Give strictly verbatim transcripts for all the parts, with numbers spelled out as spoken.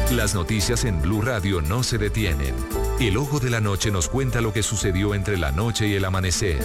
Las noticias en Blue Radio no se detienen. El Ojo de la Noche nos cuenta lo que sucedió entre la noche y el amanecer.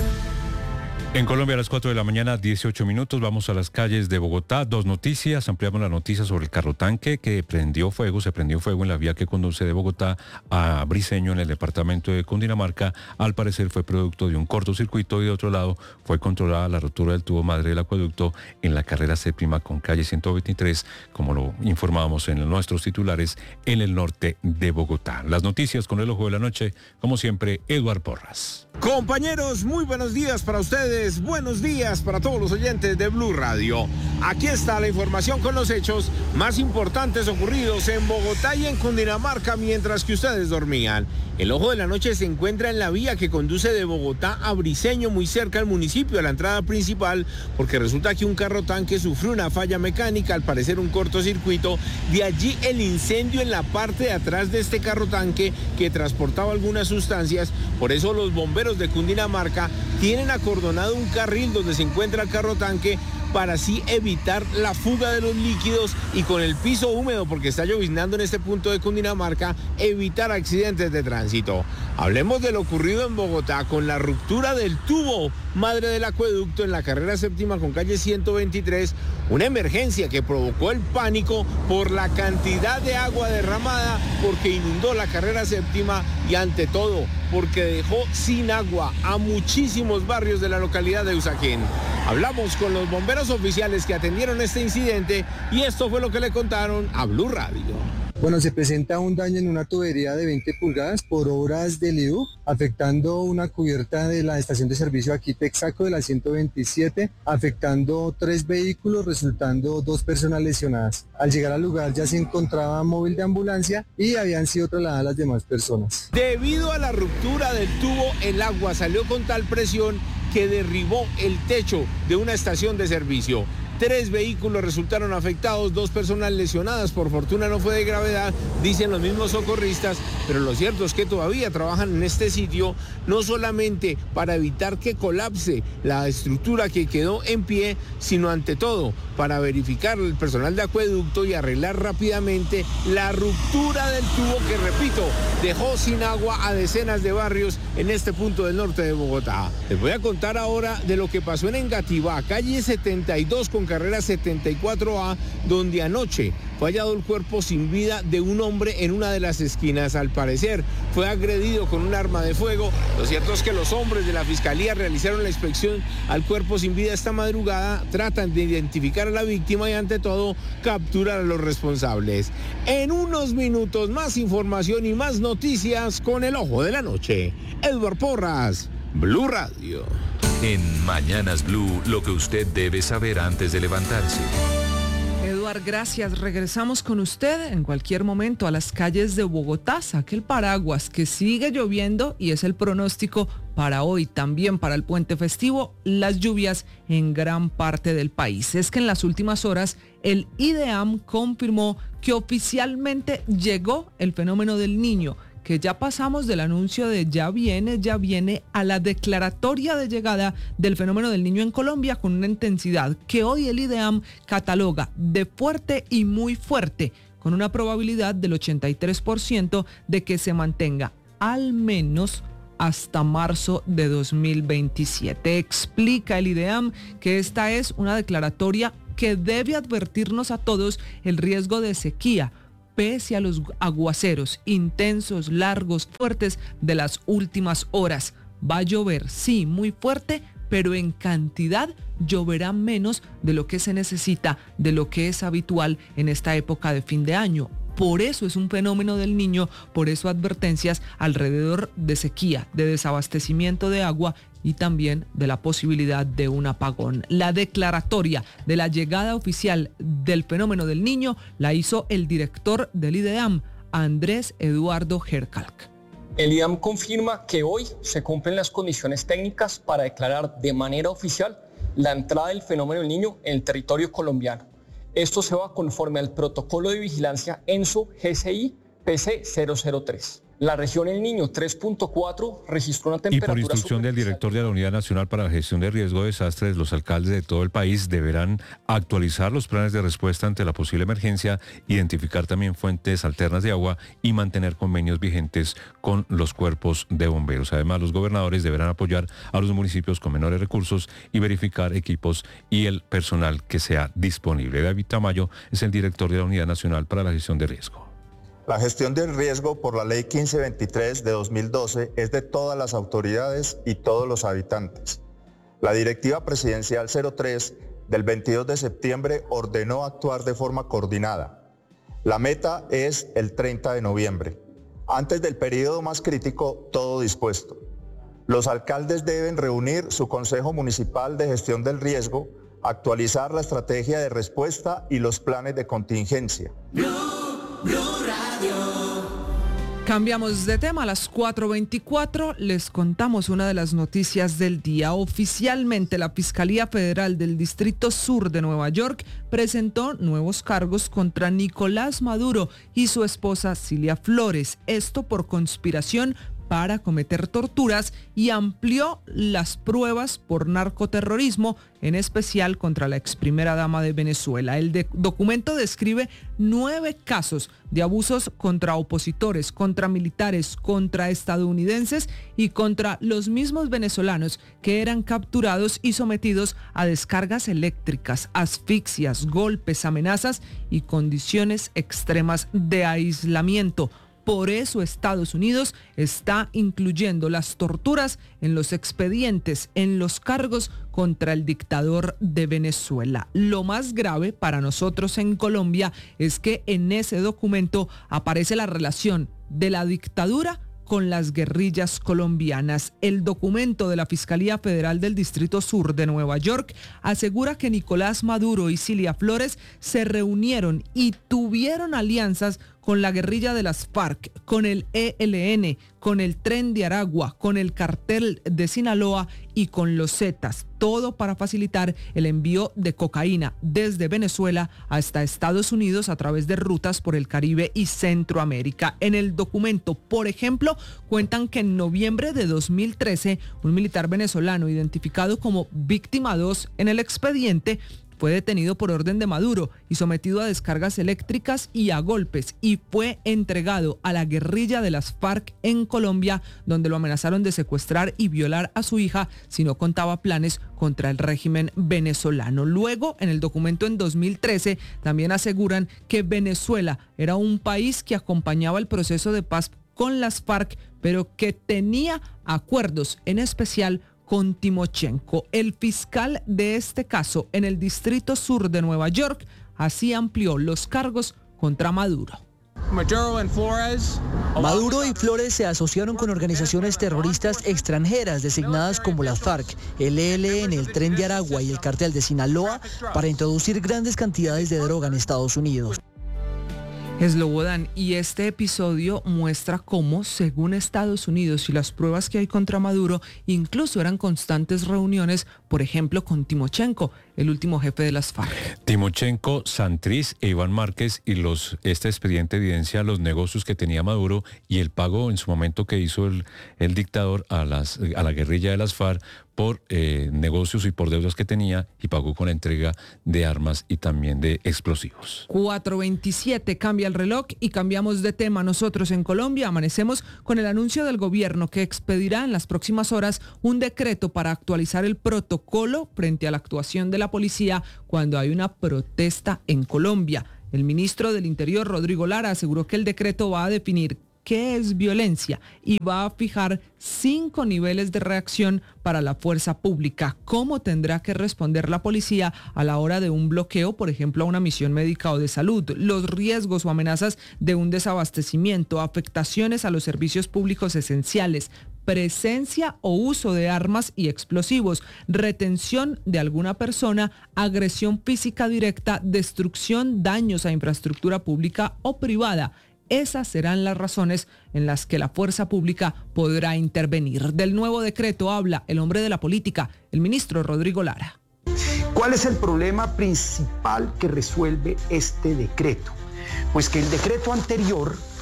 En Colombia a las cuatro de la mañana, dieciocho minutos, vamos a las calles de Bogotá. Dos noticias, ampliamos la noticia sobre el carro tanque que prendió fuego, se prendió fuego en la vía que conduce de Bogotá a Briceño en el departamento de Cundinamarca. Al parecer fue producto de un cortocircuito y de otro lado fue controlada la rotura del tubo madre del acueducto en la carrera séptima con calle ciento veintitrés, como lo informábamos en nuestros titulares, en el norte de Bogotá. Las noticias con el Ojo de la Noche, como siempre, Eduard Porras. Compañeros, muy buenos días para ustedes, buenos días para todos los oyentes de Blue Radio. Aquí está la información con los hechos más importantes ocurridos en Bogotá y en Cundinamarca mientras que ustedes dormían. El Ojo de la Noche se encuentra en la vía que conduce de Bogotá a Briceño, muy cerca al municipio, a la entrada principal, porque resulta que un carro tanque sufrió una falla mecánica, al parecer un cortocircuito. De allí el incendio en la parte de atrás de este carro tanque que transportaba algunas sustancias. Por eso los bomberos de Cundinamarca tienen acordonado un carril donde se encuentra el carro tanque para así evitar la fuga de los líquidos y con el piso húmedo, porque está lloviznando en este punto de Cundinamarca, evitar accidentes de tránsito. Hablemos de lo ocurrido en Bogotá con la ruptura del tubo madre del acueducto en la carrera séptima con calle ciento veintitrés, una emergencia que provocó el pánico por la cantidad de agua derramada, porque inundó la carrera séptima y ante todo porque dejó sin agua a muchísimos barrios de la localidad de Usaquén. Hablamos con los bomberos oficiales que atendieron este incidente y esto fue lo que le contaron a Blue Radio. Bueno, se presenta un daño en una tubería de veinte pulgadas por obras del I D U, afectando una cubierta de la estación de servicio aquí Texaco de la ciento veintisiete, afectando tres vehículos, resultando dos personas lesionadas. Al llegar al lugar ya se encontraba móvil de ambulancia y habían sido trasladadas las demás personas. Debido a la ruptura del tubo, el agua salió con tal presión que derribó el techo de una estación de servicio. Tres vehículos resultaron afectados, dos personas lesionadas, por fortuna no fue de gravedad, dicen los mismos socorristas, pero lo cierto es que todavía trabajan en este sitio, no solamente para evitar que colapse la estructura que quedó en pie, sino ante todo para verificar el personal de acueducto y arreglar rápidamente la ruptura del tubo que, repito, dejó sin agua a decenas de barrios en este punto del norte de Bogotá. Les voy a contar ahora de lo que pasó en Engativá, calle setenta y dos con carrera setenta y cuatro A, donde anoche fue hallado el cuerpo sin vida de un hombre en una de las esquinas. Al parecer fue agredido con un arma de fuego. Lo cierto es que los hombres de la fiscalía realizaron la inspección al cuerpo sin vida esta madrugada, tratan de identificar a la víctima y ante todo capturar a los responsables. En unos minutos más información y más noticias con el Ojo de la Noche. Eduard Porras, Blue Radio. En Mañanas Blue, lo que usted debe saber antes de levantarse. Eduard, gracias. Regresamos con usted en cualquier momento a las calles de Bogotá. Saque el paraguas, que sigue lloviendo y es el pronóstico para hoy, también para el puente festivo, las lluvias en gran parte del país. Es que en las últimas horas el IDEAM confirmó que oficialmente llegó el fenómeno del Niño, que ya pasamos del anuncio de ya viene, ya viene, a la declaratoria de llegada del fenómeno del Niño en Colombia con una intensidad que hoy el IDEAM cataloga de fuerte y muy fuerte, con una probabilidad del ochenta y tres por ciento de que se mantenga al menos hasta marzo de dos mil veintisiete. Explica el IDEAM que esta es una declaratoria que debe advertirnos a todos el riesgo de sequía, pese a los aguaceros intensos, largos, fuertes de las últimas horas. Va a llover, sí, muy fuerte, pero en cantidad lloverá menos de lo que se necesita, de lo que es habitual en esta época de fin de año. Por eso es un fenómeno del Niño, por eso advertencias alrededor de sequía, de desabastecimiento de agua y también de la posibilidad de un apagón. La declaratoria de la llegada oficial del fenómeno del Niño la hizo el director del IDEAM, Andrés Eduardo Hercalc. El IDEAM confirma que hoy se cumplen las condiciones técnicas para declarar de manera oficial la entrada del fenómeno del Niño en el territorio colombiano. Esto se va conforme al protocolo de vigilancia ENSO G C I P C cero cero tres. La región El Niño tres punto cuatro registró una Y temperatura... por instrucción del director de la Unidad Nacional para la Gestión de Riesgo de Desastres, los alcaldes de todo el país deberán actualizar los planes de respuesta ante la posible emergencia, identificar también fuentes alternas de agua y mantener convenios vigentes con los cuerpos de bomberos. Además, los gobernadores deberán apoyar a los municipios con menores recursos y verificar equipos y el personal que sea disponible. David Tamayo es el director de la Unidad Nacional para la Gestión de Riesgo. La gestión del riesgo por la Ley quince veintitrés de dos mil doce es de todas las autoridades y todos los habitantes. La Directiva Presidencial cero tres del veintidós de septiembre ordenó actuar de forma coordinada. La meta es el treinta de noviembre. Antes del periodo más crítico, todo dispuesto. Los alcaldes deben reunir su Consejo Municipal de Gestión del Riesgo, actualizar la estrategia de respuesta y los planes de contingencia. Cambiamos de tema. A las cuatro veinticuatro les contamos una de las noticias del día. Oficialmente la Fiscalía Federal del Distrito Sur de Nueva York presentó nuevos cargos contra Nicolás Maduro y su esposa Cilia Flores. Esto por conspiración para cometer torturas y amplió las pruebas por narcoterrorismo, en especial contra la ex primera dama de Venezuela. El de- documento describe nueve casos de abusos contra opositores, contra militares, contra estadounidenses y contra los mismos venezolanos que eran capturados y sometidos a descargas eléctricas, asfixias, golpes, amenazas y condiciones extremas de aislamiento. Por eso Estados Unidos está incluyendo las torturas en los expedientes, en los cargos contra el dictador de Venezuela. Lo más grave para nosotros en Colombia es que en ese documento aparece la relación de la dictadura con las guerrillas colombianas. El documento de la Fiscalía Federal del Distrito Sur de Nueva York asegura que Nicolás Maduro y Cilia Flores se reunieron y tuvieron alianzas con la guerrilla de las FARC, con el E L N, con el Tren de Aragua, con el cartel de Sinaloa y con los Zetas, todo para facilitar el envío de cocaína desde Venezuela hasta Estados Unidos a través de rutas por el Caribe y Centroamérica. En el documento, por ejemplo, cuentan que en noviembre de dos mil trece, un militar venezolano identificado como víctima dos en el expediente fue detenido por orden de Maduro y sometido a descargas eléctricas y a golpes, y fue entregado a la guerrilla de las FARC en Colombia, donde lo amenazaron de secuestrar y violar a su hija si no contaba planes contra el régimen venezolano. Luego, en el documento en dos mil trece, también aseguran que Venezuela era un país que acompañaba el proceso de paz con las FARC, pero que tenía acuerdos, en especial con Timochenko. El fiscal de este caso en el Distrito Sur de Nueva York así amplió los cargos contra Maduro. Maduro y Flores se asociaron con organizaciones terroristas extranjeras designadas como las FARC, el E L N, el Tren de Aragua y el cartel de Sinaloa para introducir grandes cantidades de droga en Estados Unidos. Slobodan, y este episodio muestra cómo, según Estados Unidos y las pruebas que hay contra Maduro, incluso eran constantes reuniones, por ejemplo, con Timochenko, el último jefe de las FARC. Timochenko, Santrich e Iván Márquez, y los este expediente evidencia los negocios que tenía Maduro y el pago en su momento que hizo el, el dictador a, las, a la guerrilla de las FARC por eh, negocios y por deudas que tenía, y pagó con la entrega de armas y también de explosivos. cuatro veintisiete, cambia el reloj y cambiamos de tema. Nosotros en Colombia amanecemos con el anuncio del gobierno que expedirá en las próximas horas un decreto para actualizar el protocolo frente a la actuación de la policía cuando hay una protesta en Colombia. El ministro del Interior, Rodrigo Lara, aseguró que el decreto va a definir qué es violencia y va a fijar cinco niveles de reacción para la fuerza pública. ¿Cómo tendrá que responder la policía a la hora de un bloqueo, por ejemplo, a una misión médica o de salud? Los riesgos o amenazas de un desabastecimiento, afectaciones a los servicios públicos esenciales, presencia o uso de armas y explosivos, retención de alguna persona, agresión física directa, destrucción, daños a infraestructura pública o privada. Esas serán las razones en las que la fuerza pública podrá intervenir. Del nuevo decreto habla el hombre de la política, el ministro Rodrigo Lara. ¿Cuál es el problema principal que resuelve este decreto? Pues que el decreto anterior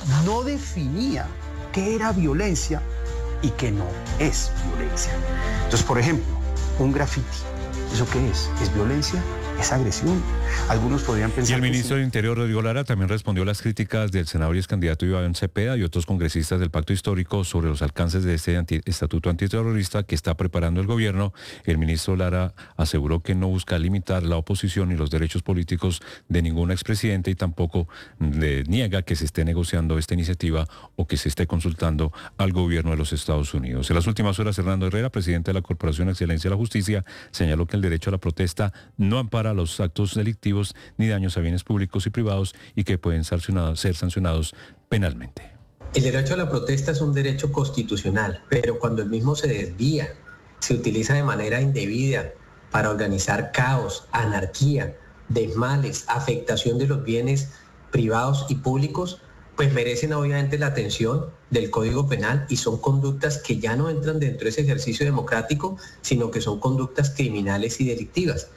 no definía qué era violencia y qué no es violencia. Entonces, por ejemplo, un grafiti, ¿eso qué es? ¿Es violencia? ¿Es agresión? Algunos podrían pensar... Y el que ministro sí. del Interior, Rodrigo Lara, también respondió a las críticas del senador y ex candidato Iván Cepeda y otros congresistas del Pacto Histórico sobre los alcances de este anti- estatuto antiterrorista que está preparando el gobierno. El ministro Lara aseguró que no busca limitar la oposición y los derechos políticos de ningún expresidente y tampoco le niega que se esté negociando esta iniciativa o que se esté consultando al gobierno de los Estados Unidos. En las últimas horas, Hernando Herrera, presidente de la Corporación de Excelencia de la Justicia, señaló que el derecho a la protesta no ampara los actos delictivos ni daños a bienes públicos y privados y que pueden sancionados, ser sancionados penalmente. El derecho a la protesta es un derecho constitucional, pero cuando el mismo se desvía, se utiliza de manera indebida para organizar caos, anarquía, desmales, afectación de los bienes privados y públicos, pues merecen obviamente la atención del Código Penal y son conductas que ya no entran dentro de ese ejercicio democrático, sino que son conductas criminales y delictivas.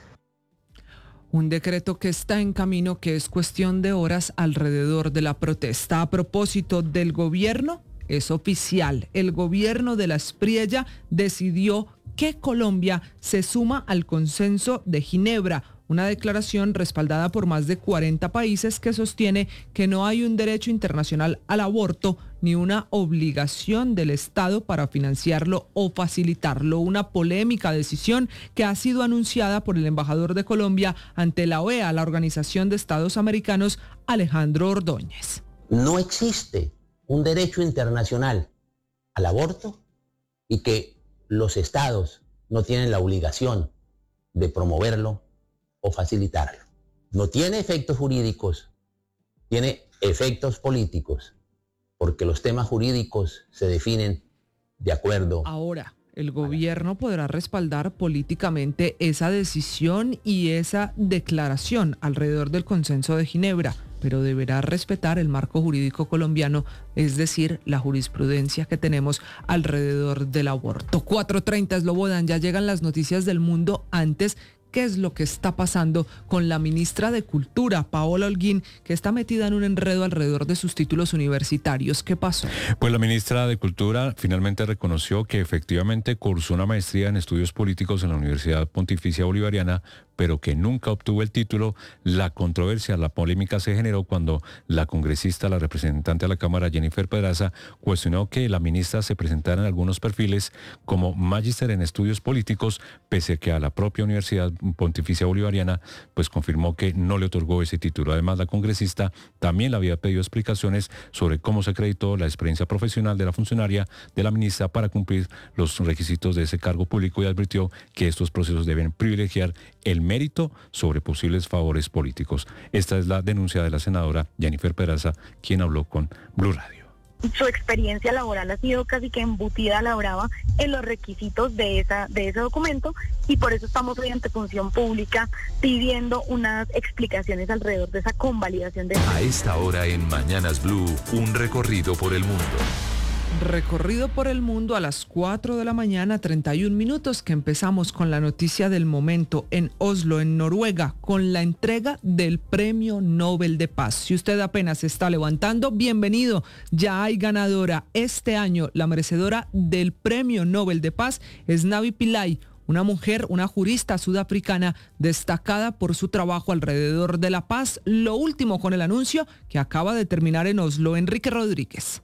Un decreto que está en camino, que es cuestión de horas alrededor de la protesta. A propósito del gobierno, es oficial. El gobierno de la Espriella decidió que Colombia se suma al Consenso de Ginebra, una declaración respaldada por más de cuarenta países que sostiene que no hay un derecho internacional al aborto ni una obligación del Estado para financiarlo o facilitarlo. Una polémica decisión que ha sido anunciada por el embajador de Colombia ante la O E A, la Organización de Estados Americanos, Alejandro Ordóñez. No existe un derecho internacional al aborto y que los estados no tienen la obligación de promoverlo o facilitarlo. No tiene efectos jurídicos, tiene efectos políticos, porque los temas jurídicos se definen de acuerdo. Ahora, el gobierno podrá respaldar políticamente esa decisión y esa declaración alrededor del Consenso de Ginebra, pero deberá respetar el marco jurídico colombiano, es decir, la jurisprudencia que tenemos alrededor del aborto. cuatro treinta Slobodan, ya llegan las noticias del mundo antes. ¿Qué es lo que está pasando con la ministra de Cultura, Paola Holguín, que está metida en un enredo alrededor de sus títulos universitarios? ¿Qué pasó? Pues la ministra de Cultura finalmente reconoció que efectivamente cursó una maestría en estudios políticos en la Universidad Pontificia Bolivariana, pero que nunca obtuvo el título. La controversia, la polémica se generó cuando la congresista, la representante a la Cámara, Jennifer Pedraza, cuestionó que la ministra se presentara en algunos perfiles como magíster en estudios políticos, pese a que a la propia Universidad Pontificia Bolivariana pues confirmó que no le otorgó ese título. Además, la congresista también le había pedido explicaciones sobre cómo se acreditó la experiencia profesional de la funcionaria de la ministra para cumplir los requisitos de ese cargo público y advirtió que estos procesos deben privilegiar el mérito sobre posibles favores políticos. Esta es la denuncia de la senadora Jennifer Pedraza, quien habló con Blue Radio. Su experiencia laboral ha sido casi que embutida a la brava en los requisitos de esa de ese documento y por eso estamos hoy ante función pública pidiendo unas explicaciones alrededor de esa convalidación de... A esta hora en Mañanas Blue, un recorrido por el mundo. Recorrido por el mundo a las cuatro de la mañana, treinta y un minutos, que empezamos con la noticia del momento en Oslo, en Noruega, con la entrega del Premio Nobel de Paz. Si usted apenas se está levantando, bienvenido. Ya hay ganadora este año. La merecedora del Premio Nobel de Paz es Navi Pillay, una mujer, una jurista sudafricana destacada por su trabajo alrededor de la paz. Lo último con el anuncio que acaba de terminar en Oslo. Enrique Rodríguez.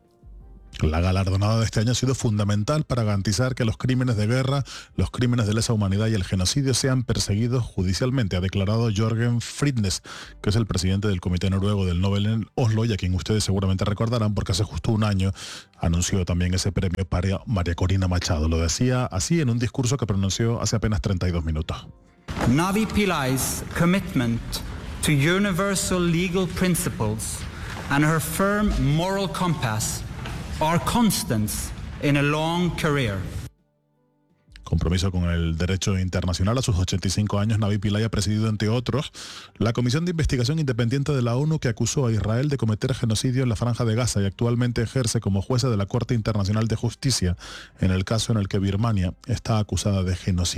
La galardonada de este año ha sido fundamental para garantizar que los crímenes de guerra, los crímenes de lesa humanidad y el genocidio sean perseguidos judicialmente, ha declarado Jørgen Friednes, que es el presidente del Comité Noruego del Nobel en Oslo y a quien ustedes seguramente recordarán porque hace justo un año anunció también ese premio para María Corina Machado. Lo decía así en un discurso que pronunció hace apenas treinta y dos minutos. Navi Pillay's commitment to universal legal principles and her firm moral compass are constants in a long career. Compromiso con el derecho internacional. A sus ochenta y cinco años, Navi Pillay ha presidido, entre otros, la Comisión de Investigación Independiente de la ONU que acusó a Israel de cometer genocidio en la Franja de Gaza y actualmente ejerce como jueza de la Corte Internacional de Justicia en el caso en el que Birmania está acusada de genocidio.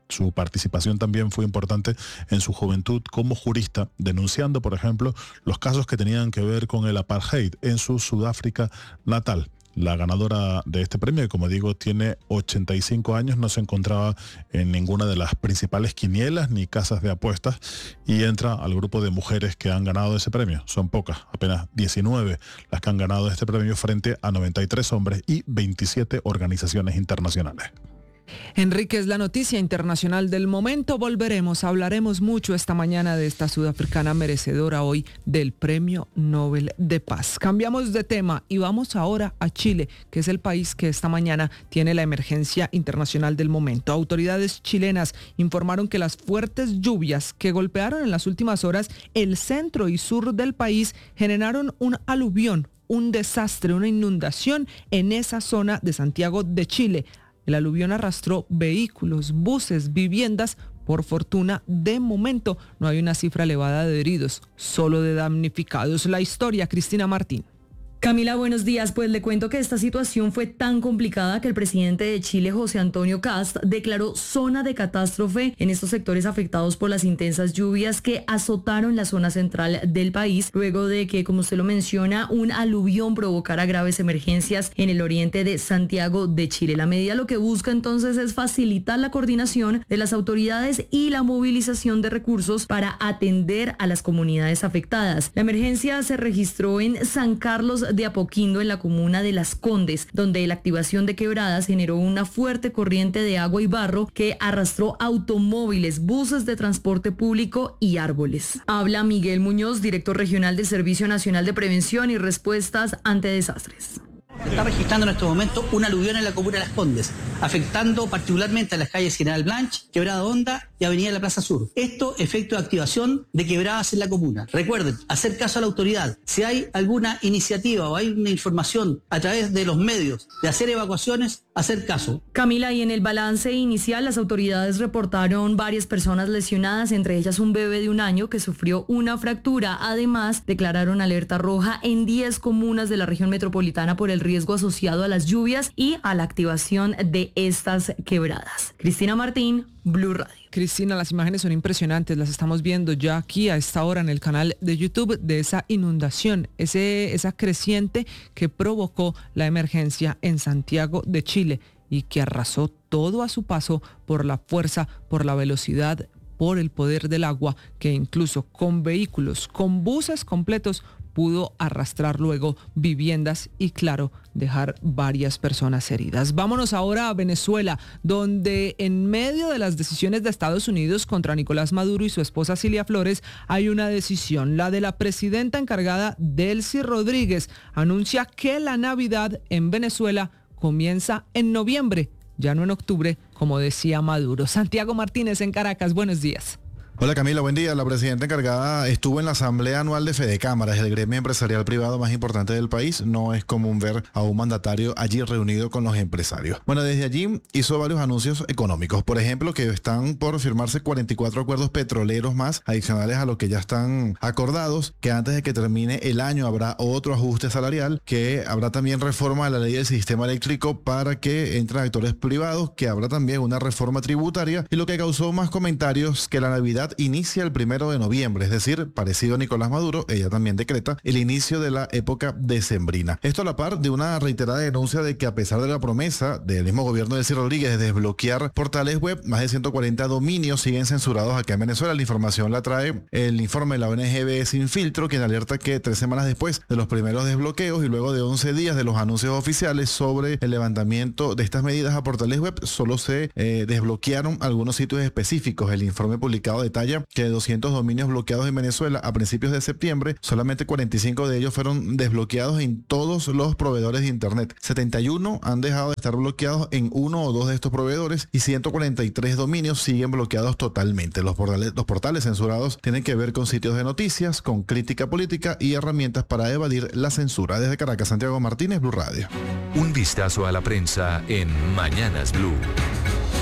Su participación también fue importante en su juventud como jurista, denunciando, por ejemplo, los casos que tenían que ver con el apartheid en su Sudáfrica natal. La ganadora de este premio, que como digo tiene ochenta y cinco años, no se encontraba en ninguna de las principales quinielas ni casas de apuestas y entra al grupo de mujeres que han ganado ese premio. Son pocas, apenas diecinueve las que han ganado este premio frente a noventa y tres hombres y veintisiete organizaciones internacionales. Enrique, es la noticia internacional del momento. Volveremos, hablaremos mucho esta mañana de esta sudafricana merecedora hoy del Premio Nobel de Paz. Cambiamos de tema y vamos ahora a Chile, que es el país que esta mañana tiene la emergencia internacional del momento. Autoridades chilenas informaron que las fuertes lluvias que golpearon en las últimas horas el centro y sur del país generaron un aluvión, un desastre, una inundación en esa zona de Santiago de Chile. El aluvión arrastró vehículos, buses, viviendas. Por fortuna, de momento, no hay una cifra elevada de heridos, solo de damnificados. La historia, Cristina Martín. Camila, buenos días. Pues le cuento que esta situación fue tan complicada que el presidente de Chile, José Antonio Kast, declaró zona de catástrofe en estos sectores afectados por las intensas lluvias que azotaron la zona central del país, luego de que, como usted lo menciona, un aluvión provocara graves emergencias en el oriente de Santiago de Chile. La medida lo que busca entonces es facilitar la coordinación de las autoridades y la movilización de recursos para atender a las comunidades afectadas. La emergencia se registró en San Carlos de Apoquindo, en la comuna de Las Condes, donde la activación de quebradas generó una fuerte corriente de agua y barro que arrastró automóviles, buses de transporte público y árboles. Habla Miguel Muñoz, director regional del Servicio Nacional de Prevención y Respuestas ante Desastres. Se está registrando en estos momentos una aluvión en la comuna de Las Condes, afectando particularmente a las calles General Blanch, Quebrada Honda y Avenida de la Plaza Sur. Esto efecto de activación de quebradas en la comuna. Recuerden, hacer caso a la autoridad. Si hay alguna iniciativa o hay una información a través de los medios de hacer evacuaciones, hacer caso. Camila, y en el balance inicial las autoridades reportaron varias personas lesionadas, entre ellas un bebé de un año que sufrió una fractura. Además, declararon alerta roja en diez comunas de la región metropolitana por el riesgo asociado a las lluvias y a la activación de estas quebradas. Cristina Martín, Blue Radio. Cristina, las imágenes son impresionantes, las estamos viendo ya aquí a esta hora en el canal de YouTube de esa inundación, ese, esa creciente que provocó la emergencia en Santiago de Chile y que arrasó todo a su paso por la fuerza, por la velocidad, por el poder del agua, que incluso con vehículos, con buses completos, pudo arrastrar luego viviendas y, claro, dejar varias personas heridas. Vámonos ahora a Venezuela, donde en medio de las decisiones de Estados Unidos contra Nicolás Maduro y su esposa Cilia Flores, hay una decisión, la de la presidenta encargada, Delcy Rodríguez, anuncia que la Navidad en Venezuela comienza en noviembre, ya no en octubre, como decía Maduro. Santiago Martínez en Caracas, buenos días. Hola Camila, buen día. La presidenta encargada estuvo en la asamblea anual de Fedecámaras, el gremio empresarial privado más importante del país. No es común ver a un mandatario allí reunido con los empresarios. Bueno, desde allí hizo varios anuncios económicos. Por ejemplo, que están por firmarse cuarenta y cuatro acuerdos petroleros más adicionales a los que ya están acordados, que antes de que termine el año habrá otro ajuste salarial, que habrá también reforma a la ley del sistema eléctrico para que entren actores privados, que habrá también una reforma tributaria, y lo que causó más comentarios, que la Navidad inicia el primero de noviembre, es decir, parecido a Nicolás Maduro, ella también decreta el inicio de la época decembrina. Esto a la par de una reiterada denuncia de que, a pesar de la promesa del mismo gobierno de Delcy Rodríguez de desbloquear portales web, más de ciento cuarenta dominios siguen censurados acá en Venezuela. La información la trae el informe de la O N G B Sin Filtro, quien alerta que tres semanas después de los primeros desbloqueos y luego de once días de los anuncios oficiales sobre el levantamiento de estas medidas a portales web, solo se eh, desbloquearon algunos sitios específicos. El informe publicado de que de doscientos dominios bloqueados en Venezuela a principios de septiembre, solamente cuarenta y cinco de ellos fueron desbloqueados en todos los proveedores de internet. setenta y uno han dejado de estar bloqueados en uno o dos de estos proveedores y ciento cuarenta y tres dominios siguen bloqueados totalmente. Los portales, los portales censurados tienen que ver con sitios de noticias, con crítica política y herramientas para evadir la censura. Desde Caracas, Santiago Martínez, Blue Radio. Un vistazo a la prensa en Mañanas Blue.